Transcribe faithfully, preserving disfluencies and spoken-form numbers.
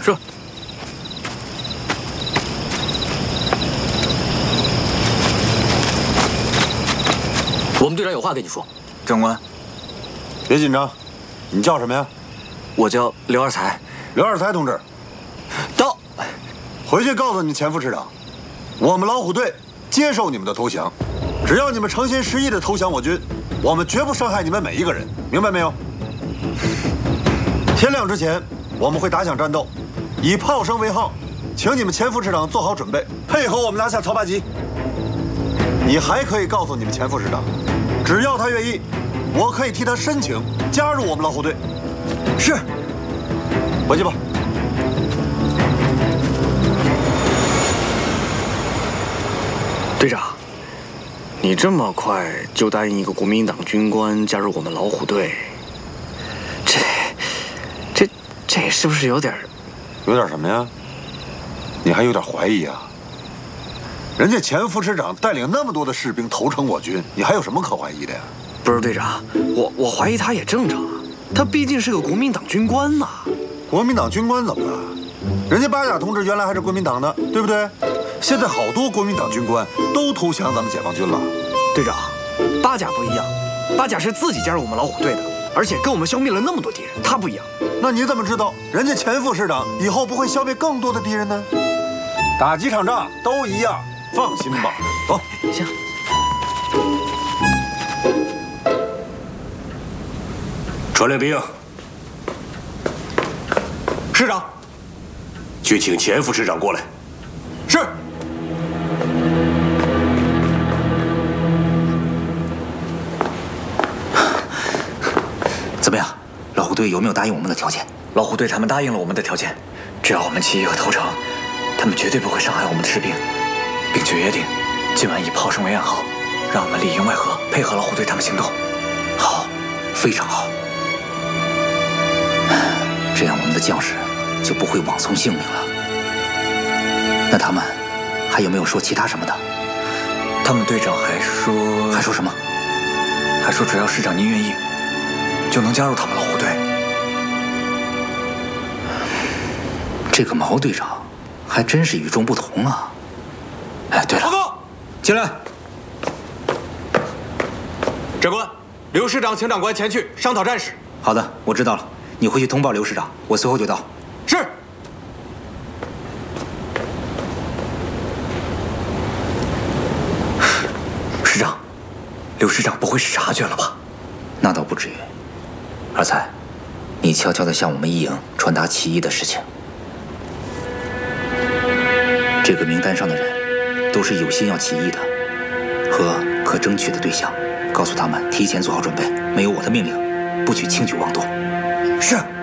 是。我们队长有话跟你说。 长官， 别紧张，你叫什么呀？ 我叫刘二才。 刘二才同志， 到。 回去告诉你前副师长，我们老虎队接受你们的投降，只要你们诚心实意的投降我军，我们绝不伤害你们每一个人，明白没有？天亮之前，我们会打响战斗，以炮声为号，请你们前副师长做好准备，配合我们拿下曹八旗。你还可以告诉你们前副师长，只要他愿意，我可以替他申请加入我们老虎队。 是， 回去吧。 队长，你这么快就答应一个国民党军官加入我们老虎队，这、这、这是不是有点…… 有点什么呀？你还有点怀疑啊？人家前副师长带领那么多的士兵投诚我军，你还有什么可怀疑的呀？ 不是队长，我我怀疑他也正常啊，他毕竟是个国民党军官呐。 国民党军官怎么了？人家八甲同志原来还是国民党的，对不对？现在好多国民党军官都投降咱们解放军了。 队长，八甲不一样，八甲是自己加入我们老虎队的，而且跟我们消灭了那么多敌人，他不一样。 那你怎么知道人家前副师长以后不会消灭更多的敌人呢？打几场仗都一样，放心吧。走， 行。 传令兵， 师长， 去请前副师长过来。 是。怎么样？老虎队有没有答应我们的条件？老虎队他们答应了我们的条件，只要我们起义和投诚，他们绝对不会伤害我们的士兵，并且约定今晚以炮声为暗号，让我们里应外合，配合老虎队他们行动。好，非常好。这样我们的将士就不会枉送性命了。那他们还有没有说其他什么的？他们队长还说……还说什么？还说只要师长您愿意，就能加入他们老虎队。这个毛队长还真是与众不同啊！哎，对了，报告，进来。 长官，刘师长请长官前去商讨战事。 好的，我知道了。你回去通报刘师长，我随后就到。 是。 师长，刘师长不会是察觉了吧？那倒不至于。二才，你悄悄地向我们一营传达起义的事情。这个名单上的人都是有心要起义的，和可争取的对象，告诉他们提前做好准备，没有我的命令，不许轻举妄动。是。